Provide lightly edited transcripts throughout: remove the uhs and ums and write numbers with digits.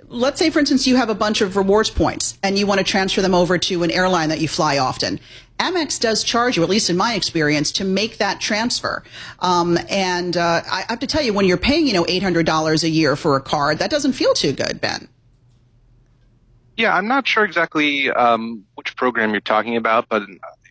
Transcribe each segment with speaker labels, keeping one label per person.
Speaker 1: let's say, for instance, you have a bunch of rewards points and you want to transfer them over to an airline that you fly often. Amex does charge you, at least in my experience, to make that transfer. I have to tell you, when you're paying, $800 a year for a card, that doesn't feel too good, Ben.
Speaker 2: Yeah, I'm not sure exactly which program you're talking about, but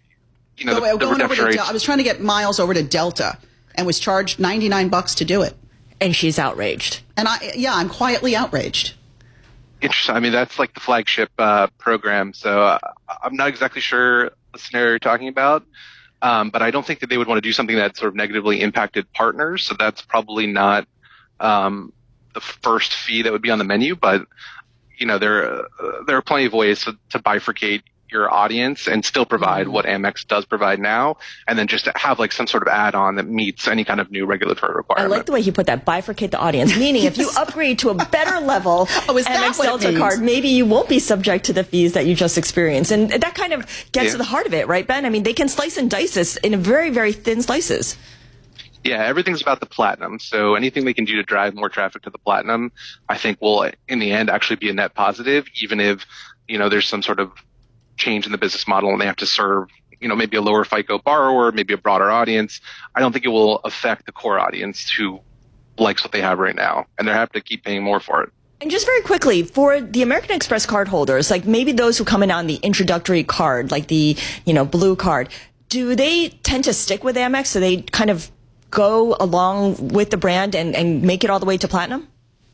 Speaker 2: the redemption rates.
Speaker 1: I was trying to get miles over to Delta and was charged $99 to do it.
Speaker 3: And she's outraged.
Speaker 1: And I'm quietly outraged.
Speaker 2: Interesting. I mean, that's like the flagship program, so I'm not exactly sure the scenario you're talking about, but I don't think that they would want to do something that sort of negatively impacted partners, so that's probably not the first fee that would be on the menu, but there are plenty of ways to bifurcate your audience and still provide what Amex does provide now, and then just have like some sort of add-on that meets any kind of new regulatory requirement.
Speaker 3: I like the way he put that, bifurcate the audience, meaning if you upgrade to a better level Amex Delta card, maybe you won't be subject to the fees that you just experienced. And that kind of gets to the heart of it, right, Ben? I mean, they can slice and dice this in very, very thin slices.
Speaker 2: Yeah, everything's about the platinum. So anything they can do to drive more traffic to the platinum, I think will, in the end, actually be a net positive, even if, there's some sort of change in the business model and they have to serve, maybe a lower FICO borrower, maybe a broader audience. I don't think it will affect the core audience who likes what they have right now, and they have to keep paying more for it.
Speaker 3: And just very quickly, for the American Express card holders, like maybe those who come in on the introductory card, like the, blue card, do they tend to stick with Amex? So they kind of go along with the brand and make it all the way to platinum?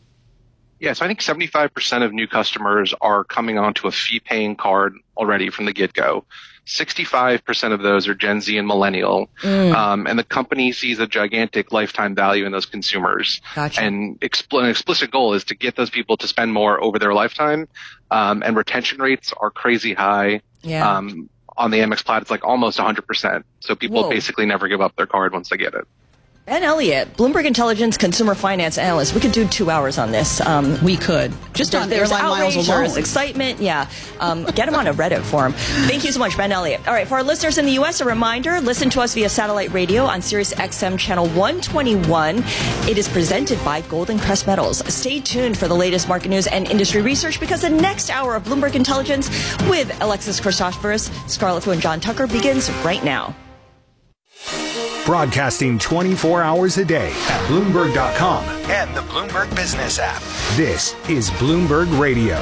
Speaker 2: Yeah, so I think 75% of new customers are coming onto a fee-paying card already from the get-go. 65% of those are Gen Z and millennial, and the company sees a gigantic lifetime value in those consumers.
Speaker 3: Gotcha.
Speaker 2: And an explicit goal is to get those people to spend more over their lifetime, and retention rates are crazy high.
Speaker 3: Yeah.
Speaker 2: On the Amex Plaid, it's like almost 100%. So people basically never give up their card once they get it.
Speaker 3: Ben Elliott, Bloomberg Intelligence consumer finance analyst. We could do 2 hours on this.
Speaker 1: We could. Just on airline miles alone.
Speaker 3: There's excitement. Yeah. Get him on a Reddit forum. Thank you so much, Ben Elliott. All right. For our listeners in the U.S., a reminder, listen to us via satellite radio on Sirius XM channel 121. It is presented by Golden Crest Metals. Stay tuned for the latest market news and industry research, because the next hour of Bloomberg Intelligence with Alexis Christoforous, Scarlett Fu, and John Tucker begins right now.
Speaker 4: Broadcasting 24 hours a day at Bloomberg.com and the Bloomberg Business app. This is Bloomberg Radio.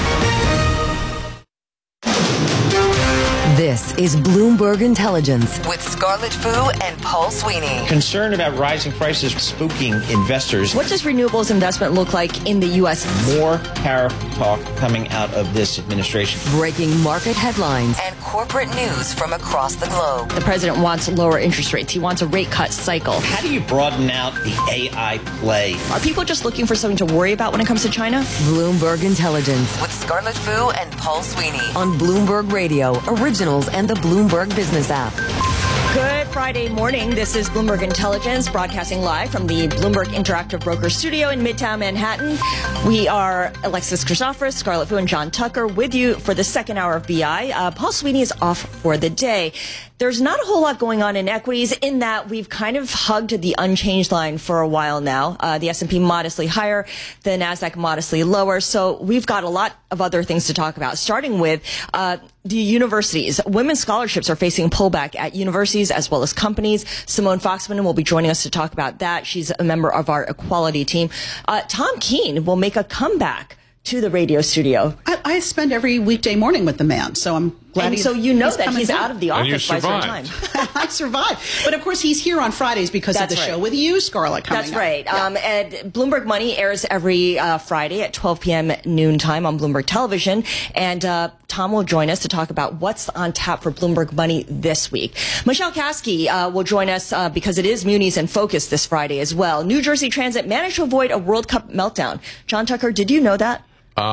Speaker 5: This is Bloomberg Intelligence with Scarlett Fu and Paul Sweeney.
Speaker 6: Concern about rising prices spooking investors.
Speaker 3: What does renewables investment look like in the U.S.?
Speaker 6: More tariff talk coming out of this administration.
Speaker 5: Breaking market headlines and corporate news from across the globe.
Speaker 3: The president wants lower interest rates. He wants a rate cut cycle.
Speaker 6: How do you broaden out the AI play?
Speaker 3: Are people just looking for something to worry about when it comes to China?
Speaker 5: Bloomberg Intelligence with Scarlett Fu and Paul Sweeney on Bloomberg Radio, Originals, and the Bloomberg Business app.
Speaker 3: Good Friday morning. This is Bloomberg Intelligence, broadcasting live from the Bloomberg Interactive Brokers studio in Midtown Manhattan. We are Alexis Christoforous, Scarlett Fu, and John Tucker with you for the second hour of BI. Paul Sweeney is off for the day. There's not a whole lot going on in equities, in that we've kind of hugged the unchanged line for a while now. The S&P modestly higher, the NASDAQ modestly lower. So we've got a lot of other things to talk about, starting with the universities. Women's scholarships are facing pullback at universities as well as companies. Simone Foxman will be joining us to talk about that. She's a member of our equality team. Tom Keene will make a comeback to the radio studio.
Speaker 1: I spend every weekday morning with the man, so I'm glad.
Speaker 3: And so you know that he's out of the office by some time.
Speaker 1: I survived. But of course, he's here on Fridays because of the show with you, Scarlett, coming
Speaker 3: That's right.
Speaker 1: up.
Speaker 3: And Bloomberg Money airs every Friday at 12 p.m. noon time on Bloomberg Television. And Tom will join us to talk about what's on tap for Bloomberg Money this week. Michelle Kasky will join us because it is Munis in Focus this Friday as well. New Jersey Transit managed to avoid a World Cup meltdown. John Tucker, did you know that?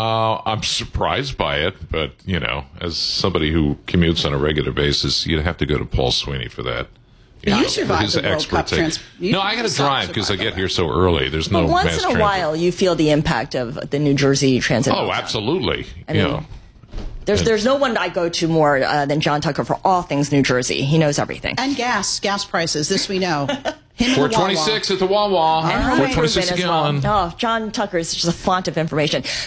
Speaker 7: I'm surprised by it, but, as somebody who commutes on a regular basis, you'd have to go to Paul Sweeney for that.
Speaker 1: You survived the World Cup
Speaker 7: No, I got to drive because I get here so early. There's no mass
Speaker 3: transit. Once in a while, you feel the impact of the New Jersey Transit.
Speaker 7: Oh, absolutely.
Speaker 3: I mean, there's no one I go to more than John Tucker for all things New Jersey. He knows everything.
Speaker 1: And gas prices. This we know.
Speaker 7: $4.26 at the Wawa.
Speaker 3: And home
Speaker 7: $4.26 a gallon.
Speaker 3: Well. Oh, John Tucker is just a font of information.